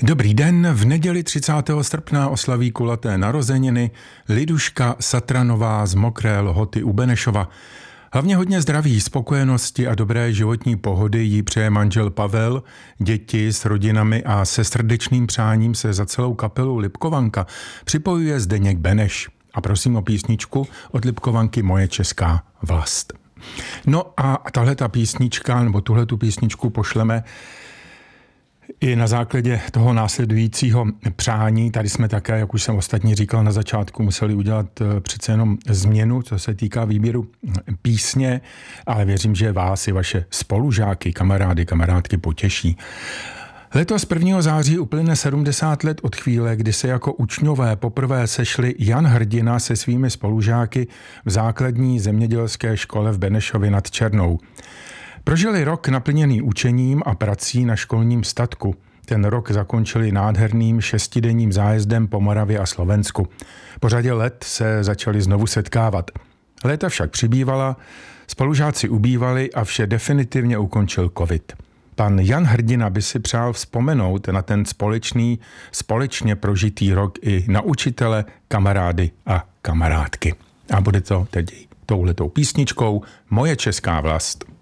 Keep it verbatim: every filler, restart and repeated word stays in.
Dobrý den, v neděli třicátého srpna oslaví kulaté narozeniny Liduška Satranová z Mokré Lhoty u Benešova. Hlavně hodně zdraví, spokojenosti a dobré životní pohody jí přeje manžel Pavel, děti s rodinami a se srdečným přáním se za celou kapelu Lipkovanka připojuje Zdeněk Beneš. A prosím o písničku od Lipkovanky Moje česká vlast. No a tahle ta písnička, nebo tuhle tu písničku pošleme i na základě toho následujícího přání. Tady jsme také, jak už jsem ostatně říkal na začátku, museli udělat přece jenom změnu, co se týká výběru písně, ale věřím, že vás i vaše spolužáky, kamarády, kamarádky potěší. Letos prvního září uplyne sedmdesát let od chvíle, kdy se jako učňové poprvé sešli Jan Hrdina se svými spolužáky v základní zemědělské škole v Benešově nad Černou. Prožili rok naplněný učením a prací na školním statku. Ten rok zakončili nádherným šestidenním zájezdem po Moravě a Slovensku. Po řadě let se začali znovu setkávat. Léta však přibývala, spolužáci ubývali a vše definitivně ukončil covid. Pan Jan Hrdina by si přál vzpomenout na ten společný, společně prožitý rok i na učitele, kamarády a kamarádky. A bude to tedy touhletou písničkou Moje česká vlast.